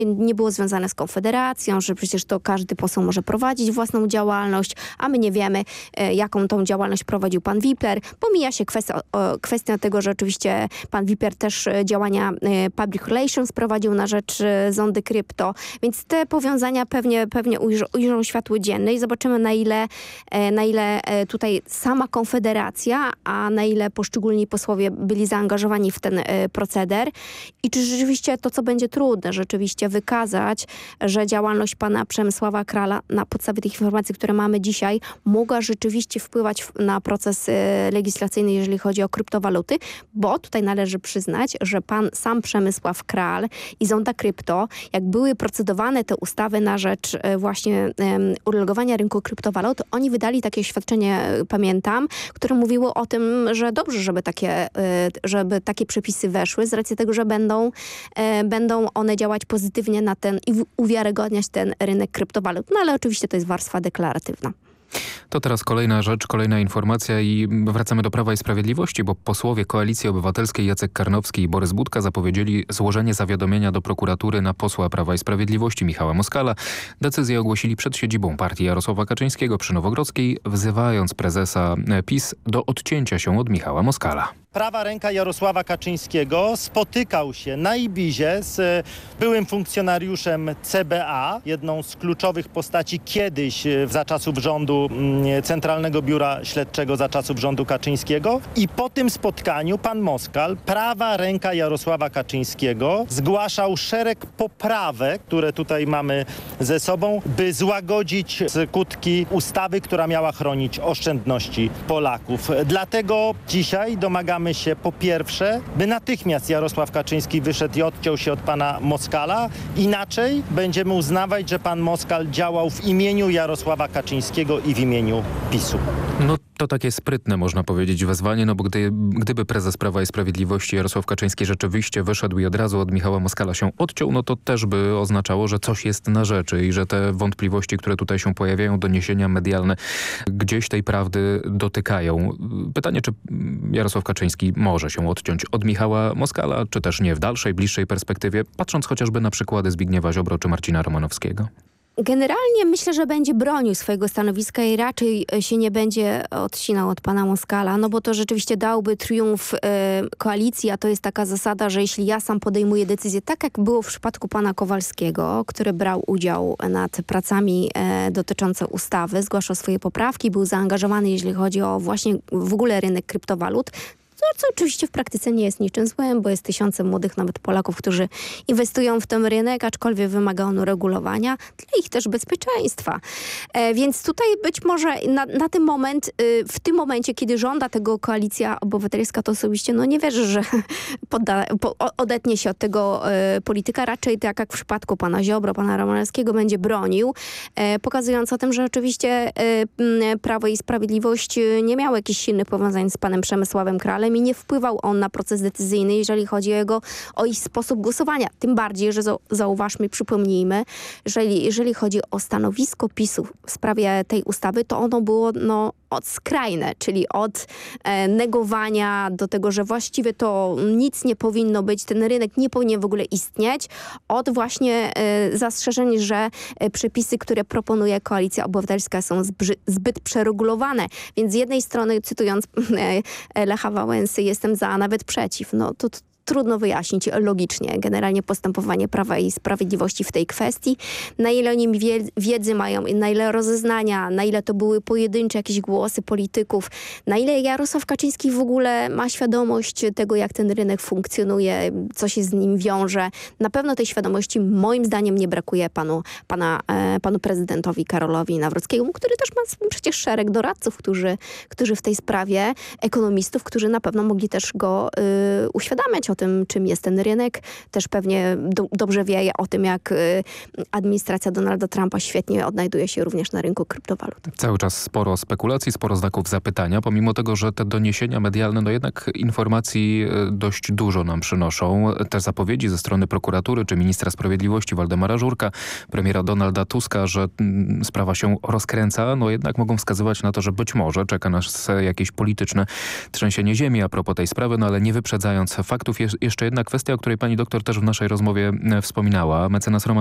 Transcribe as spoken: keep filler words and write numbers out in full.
nie było związane z Konfederacją, że przecież to każdy poseł może prowadzić własną działalność, a my nie wiemy, jaką tą działalność prowadził pan Wipler. Pomija się kwestia, kwestia tego, że oczywiście pan Wipler też działania public relations prowadził na rzecz Zondy Krypto, więc te powiązania pewnie, pewnie ujrzą, ujrzą światło dzienne i zobaczymy, na ile, na ile tutaj sama Konfederacja, a na ile poszczególni posłowie byli zaangażowani w ten proceder i czy rzeczywiście to, co będzie trudne, rzeczywiście wykazać, że działalność pana Przemysława Krala na podstawie tych informacji, które mamy dzisiaj, mogła rzeczywiście wpływać na proces legislacyjny, jeżeli chodzi o kryptowaluty, bo tutaj należy przyznać, że pan sam Przemysław Kral i Zonda Krypto, jak były procedowane te ustawy na rzecz właśnie um, uregulowania rynku kryptowalut, oni wydali takie oświadczenie, pamiętam, które mówiło o tym, że dobrze, żeby takie, żeby takie przepisy weszły, z racji tego, że będą, będą one działać pozytywnie na ten i uwiarygodniać ten rynek kryptowalut. No ale oczywiście to jest warstwa deklaratywna. To teraz kolejna rzecz, kolejna informacja i wracamy do Prawa i Sprawiedliwości, bo posłowie Koalicji Obywatelskiej Jacek Karnowski i Borys Budka zapowiedzieli złożenie zawiadomienia do prokuratury na posła Prawa i Sprawiedliwości Michała Moskala. Decyzję ogłosili przed siedzibą partii Jarosława Kaczyńskiego przy Nowogrodzkiej, wzywając prezesa PiS do odcięcia się od Michała Moskala. Prawa ręka Jarosława Kaczyńskiego spotykał się na Ibizie z byłym funkcjonariuszem C B A, jedną z kluczowych postaci kiedyś za czasów rządu Centralnego Biura Śledczego, za czasów rządu Kaczyńskiego. I po tym spotkaniu pan Moskal, prawa ręka Jarosława Kaczyńskiego, zgłaszał szereg poprawek, które tutaj mamy ze sobą, by złagodzić skutki ustawy, która miała chronić oszczędności Polaków. Dlatego dzisiaj domagamy się po pierwsze, by natychmiast Jarosław Kaczyński wyszedł i odciął się od pana Moskala. Inaczej będziemy uznawać, że pan Moskal działał w imieniu Jarosława Kaczyńskiego i w imieniu PiSu. No to takie sprytne, można powiedzieć, wezwanie, no bo gdy, gdyby prezes Prawa i Sprawiedliwości Jarosław Kaczyński rzeczywiście wyszedł i od razu od Michała Moskala się odciął, no to też by oznaczało, że coś jest na rzeczy i że te wątpliwości, które tutaj się pojawiają, doniesienia medialne gdzieś tej prawdy dotykają. Pytanie, czy Jarosław Kaczyński może się odciąć od Michała Moskala, czy też nie w dalszej, bliższej perspektywie, patrząc chociażby na przykłady Zbigniewa Ziobro czy Marcina Romanowskiego? Generalnie myślę, że będzie bronił swojego stanowiska i raczej się nie będzie odcinał od pana Moskala, no bo to rzeczywiście dałby triumf e, koalicji, a to jest taka zasada, że jeśli ja sam podejmuję decyzję, tak jak było w przypadku pana Kowalskiego, który brał udział nad pracami e, dotyczące ustawy, zgłaszał swoje poprawki, był zaangażowany, jeżeli chodzi o właśnie w ogóle rynek kryptowalut, no, co oczywiście w praktyce nie jest niczym złym, bo jest tysiące młodych nawet Polaków, którzy inwestują w ten rynek, aczkolwiek wymaga on uregulowania, dla ich też bezpieczeństwa. E, więc tutaj być może na, na ten moment, y, w tym momencie, kiedy żąda tego Koalicja Obywatelska, to osobiście no nie wierzę, że podda, po, odetnie się od tego y, polityka. Raczej tak jak w przypadku pana Ziobro, pana Romanowskiego będzie bronił, e, pokazując o tym, że oczywiście y, Prawo i Sprawiedliwość nie miało jakichś silnych powiązań z panem Przemysławem Kralem i nie wpływał on na proces decyzyjny, jeżeli chodzi o jego, o ich sposób głosowania. Tym bardziej, że zauważmy, przypomnijmy, że jeżeli chodzi o stanowisko PiSu w sprawie tej ustawy, to ono było no, od skrajne, czyli od e, negowania do tego, że właściwie to nic nie powinno być, ten rynek nie powinien w ogóle istnieć, od właśnie e, zastrzeżeń, że e, przepisy, które proponuje Koalicja Obywatelska są zbrzy, zbyt przeregulowane. Więc z jednej strony, cytując e, Lecha Wałęsy, jestem za, a nawet przeciw. No to trudno wyjaśnić logicznie generalnie postępowanie Prawa i Sprawiedliwości w tej kwestii. Na ile oni wiedzy mają, na ile rozeznania, na ile to były pojedyncze jakieś głosy polityków, na ile Jarosław Kaczyński w ogóle ma świadomość tego, jak ten rynek funkcjonuje, co się z nim wiąże. Na pewno tej świadomości moim zdaniem nie brakuje panu, pana, e, panu prezydentowi Karolowi Nawrockiemu, który też ma przecież szereg doradców, którzy, którzy w tej sprawie, ekonomistów, którzy na pewno mogli też go y, uświadamiać o tym, czym jest ten rynek. Też pewnie do, dobrze wie o tym, jak y, administracja Donalda Trumpa świetnie odnajduje się również na rynku kryptowalut. Cały czas sporo spekulacji, sporo znaków zapytania, pomimo tego, że te doniesienia medialne, no jednak informacji dość dużo nam przynoszą. Te zapowiedzi ze strony prokuratury czy ministra sprawiedliwości Waldemara Żurka, premiera Donalda Tuska, że mm, sprawa się rozkręca, no jednak mogą wskazywać na to, że być może czeka nas jakieś polityczne trzęsienie ziemi a propos tej sprawy, no ale nie wyprzedzając faktów, Jest jeszcze jedna kwestia, o której pani doktor też w naszej rozmowie wspominała. Mecenas Roman